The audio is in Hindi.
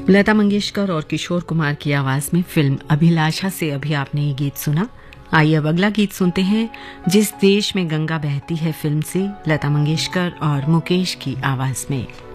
लता मंगेशकर और किशोर कुमार की आवाज में फिल्म अभिलाषा से अभी आपने ये गीत सुना। आइए अब अगला गीत सुनते हैं, जिस देश में गंगा बहती है फिल्म से, लता मंगेशकर और मुकेश की आवाज में।